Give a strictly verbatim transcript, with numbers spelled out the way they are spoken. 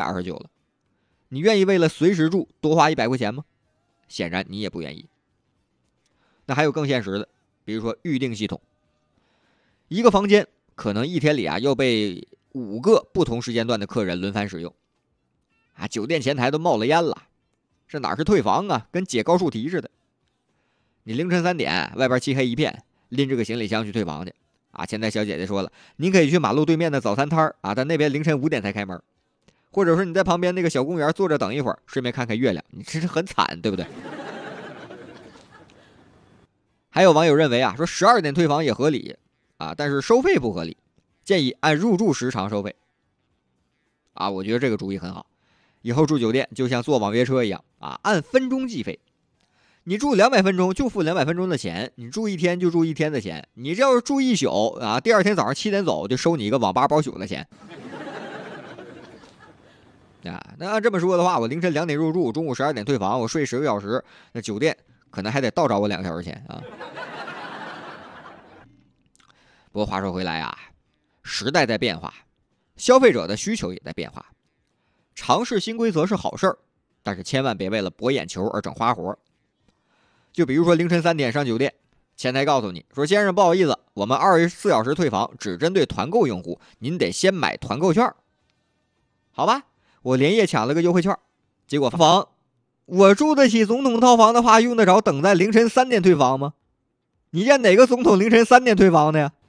二十九了。你愿意为了随时住多花一百块钱吗？显然你也不愿意。那还有更现实的，比如说预订系统，一个房间可能一天里啊要被五个不同时间段的客人轮番使用，啊，酒店前台都冒了烟了，这哪是退房啊，跟解高数题似的。你凌晨三点，外边漆黑一片，拎着个行李箱去退房去，啊，前台小姐姐说了，您可以去马路对面的早餐摊啊，但那边凌晨五点才开门。或者说你在旁边那个小公园坐着等一会儿，顺便看看月亮，你这是很惨，对不对？还有网友认为啊，说十二点退房也合理啊，但是收费不合理，建议按入住时长收费。啊，我觉得这个主意很好，以后住酒店就像坐网约车一样啊，按分钟计费。你住两百分钟就付两百分钟的钱，你住一天就住一天的钱。你这要是住一宿啊，第二天早上七点走就收你一个网吧包宿的钱。啊，那按这么说的话，我凌晨两点入住，中午十二点退房，我睡十个小时，那酒店可能还得倒找我两个小时钱啊。不过话说回来啊，时代在变化，消费者的需求也在变化，尝试新规则是好事儿，但是千万别为了博眼球而整花活。就比如说凌晨三点上酒店，前台告诉你说，先生不好意思，我们二十四小时退房只针对团购用户，您得先买团购券。好吧，我连夜抢了个优惠券，结果房，我住得起总统套房的话，用得着等在凌晨三点退房吗？你见哪个总统凌晨三点退房的呀？